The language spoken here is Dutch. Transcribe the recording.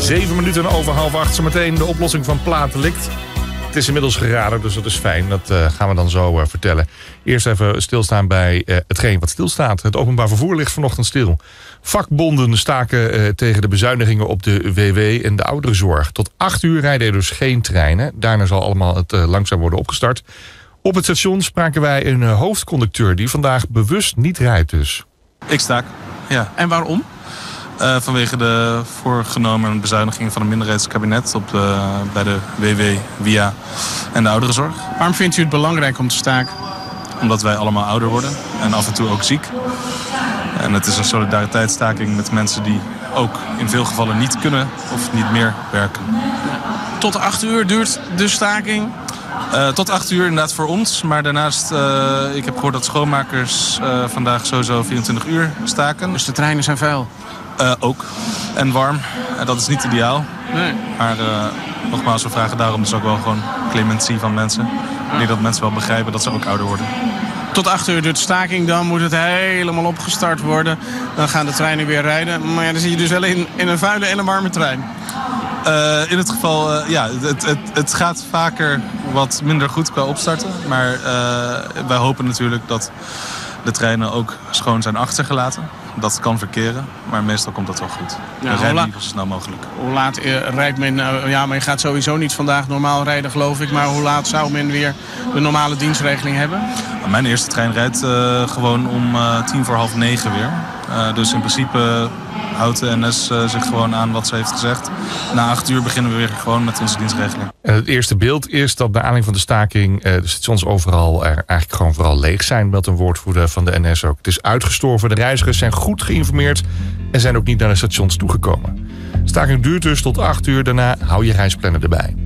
7 minuten over 7:30. Zometeen de oplossing van Platelikt. Het is inmiddels geraden, dus dat is fijn. Dat gaan we dan zo vertellen. Eerst even stilstaan bij hetgeen wat stilstaat. Het openbaar vervoer ligt vanochtend stil. Vakbonden staken tegen de bezuinigingen op de WW en de ouderenzorg. Tot 8 uur rijden er dus geen treinen. Daarna zal allemaal het langzaam worden opgestart. Op het station spraken wij een hoofdconducteur die vandaag bewust niet rijdt dus. Ik staak, ja. En waarom? Vanwege de voorgenomen bezuinigingen van het minderheidskabinet bij de WW, WIA en de ouderenzorg. Waarom vindt u het belangrijk om te staken? Omdat wij allemaal ouder worden en af en toe ook ziek. En het is een solidariteitsstaking met mensen die ook in veel gevallen niet kunnen of niet meer werken. Tot 8 uur duurt de staking? Tot 8 uur inderdaad voor ons. Maar daarnaast, ik heb gehoord dat schoonmakers vandaag sowieso 24 uur staken. Dus de treinen zijn vuil? Ook. En warm. Dat is niet ideaal. Nee. Maar nogmaals, we vragen daarom dus ook wel gewoon clementie van mensen. Ik denk dat mensen wel begrijpen dat ze ook ouder worden. Tot 8 uur duurt de staking, dan moet het helemaal opgestart worden. Dan gaan de treinen weer rijden. Maar ja, dan zit je dus wel in een vuile en een warme trein. In het geval, ja, het gaat vaker wat minder goed qua opstarten. Maar wij hopen natuurlijk dat de treinen ook schoon zijn achtergelaten. Dat kan verkeren, maar meestal komt dat wel goed. We rijden liever zo snel mogelijk. Hoe laat rijdt men? Ja, maar je gaat sowieso niet vandaag normaal rijden, geloof ik. Maar hoe laat zou men weer de normale dienstregeling hebben? Mijn eerste trein rijdt gewoon om 9:10 weer. Dus in principe houdt de NS zich gewoon aan wat ze heeft gezegd. Na 8 uur beginnen we weer gewoon met onze dienstregeling. Het eerste beeld is dat naar aanleiding van de staking de stations overal eigenlijk gewoon vooral leeg zijn, meldt een woordvoerder van de NS ook. Het is uitgestorven, de reizigers zijn goed geïnformeerd en zijn ook niet naar de stations toegekomen. De staking duurt dus tot 8 uur, daarna hou je reisplanner erbij.